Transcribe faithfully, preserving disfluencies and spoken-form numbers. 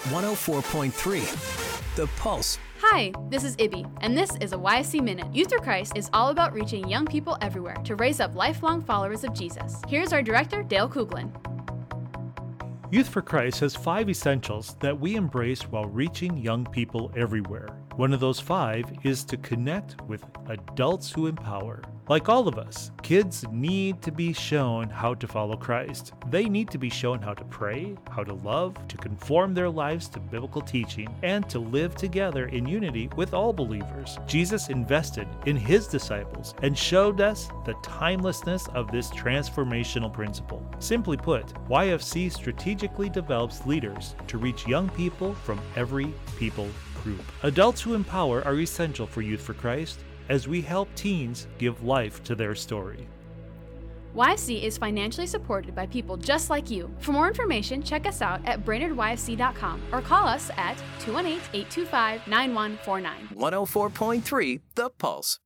one oh four point three, The Pulse. Hi, this is Ibby, and this is a Y F C Minute. Youth for Christ is all about reaching young people everywhere to raise up lifelong followers of Jesus. Here's our director, Dale Kuglin. Youth for Christ has five essentials that we embrace while reaching young people everywhere. One of those five is to connect with adults who empower. Like all of us, kids need to be shown how to follow Christ. They need to be shown how to pray, how to love, to conform their lives to biblical teaching, and to live together in unity with all believers. Jesus invested in his disciples and showed us the timelessness of this transformational principle. Simply put, Y F C strategically develops leaders to reach young people from every people group. Adults who empower are essential for Youth for Christ as we help teens give life to their story. Y F C is financially supported by people just like you. For more information, check us out at brainerd y f c dot com or call us at two one eight, eight two five, nine one four nine. one oh four point three, The Pulse.